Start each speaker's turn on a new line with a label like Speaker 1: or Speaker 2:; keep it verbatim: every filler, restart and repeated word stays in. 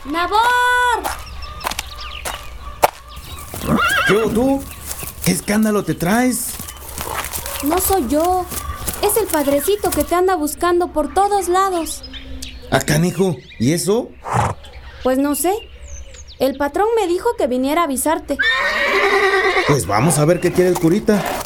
Speaker 1: ¡Nabor!
Speaker 2: ¿Qué hubo tú? ¿Qué escándalo te traes?
Speaker 1: No soy yo. Es el padrecito que te anda buscando por todos lados.
Speaker 2: Ah, canijo, ¿y eso?
Speaker 1: Pues no sé. El patrón me dijo que viniera a avisarte.
Speaker 2: Pues vamos a ver qué quiere el curita.